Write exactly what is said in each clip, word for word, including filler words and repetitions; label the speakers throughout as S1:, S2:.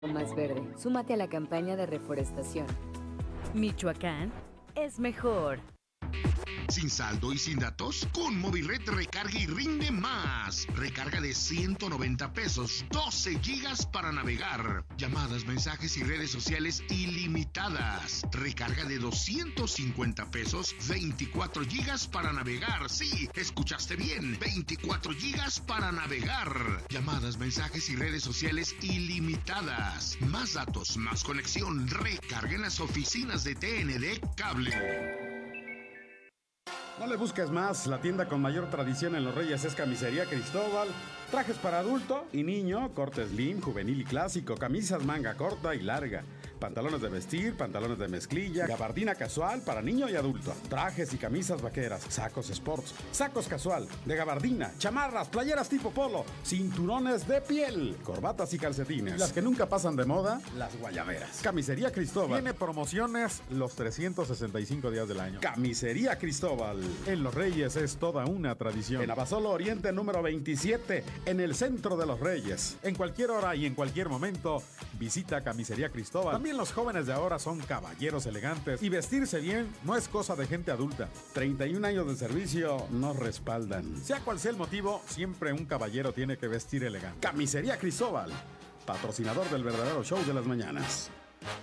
S1: Más verde. Súmate a la campaña de reforestación.
S2: Michoacán es mejor.
S3: ¿Sin saldo y sin datos? Con Movilred recarga y rinde más. Recarga de ciento noventa pesos, doce gigas para navegar. Llamadas, mensajes y redes sociales ilimitadas. Recarga de doscientos cincuenta pesos, veinticuatro gigas para navegar. Sí, escuchaste bien, veinticuatro gigas para navegar. Llamadas, mensajes y redes sociales ilimitadas. Más datos, más conexión. Recarga en las oficinas de T N D Cable.
S4: No le busques más, la tienda con mayor tradición en Los Reyes es Camisería Cristóbal. Trajes para adulto y niño, corte slim, juvenil y clásico, camisas manga corta y larga, pantalones de vestir, pantalones de mezclilla, gabardina casual para niño y adulto, trajes y camisas vaqueras, sacos sports, sacos casual, de gabardina, chamarras, playeras tipo polo, cinturones de piel, corbatas y calcetines. Las que nunca pasan de moda, las guayaberas. Camisería Cristóbal.
S5: Tiene promociones los trescientos sesenta y cinco días del año.
S4: Camisería Cristóbal.
S5: En Los Reyes es toda una tradición.
S4: En Abasolo Oriente número veintisiete, en el centro de Los Reyes.
S5: En cualquier hora y en cualquier momento, visita Camisería Cristóbal. También los jóvenes de ahora son caballeros elegantes y vestirse bien no es cosa de gente adulta.
S4: treinta y un años de servicio nos respaldan.
S5: Sea cual sea el motivo, siempre un caballero tiene que vestir elegante.
S4: Camisería Cristóbal, patrocinador del verdadero show de las mañanas.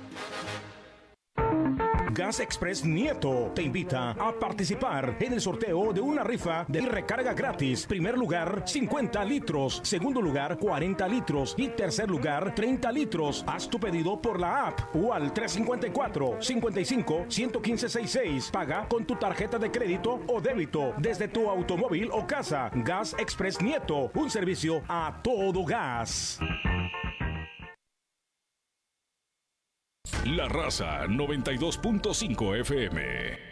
S6: Gas Express Nieto te invita a participar en el sorteo de una rifa de recarga gratis. Primer lugar, cincuenta litros. Segundo lugar, cuarenta litros. Y tercer lugar, treinta litros. Haz tu pedido por la app o al tres cinco cuatro, cinco cinco, uno uno cinco sesenta y seis. Paga con tu tarjeta de crédito o débito desde tu automóvil o casa. Gas Express Nieto, un servicio a todo gas.
S7: La Raza noventa y dos punto cinco F M.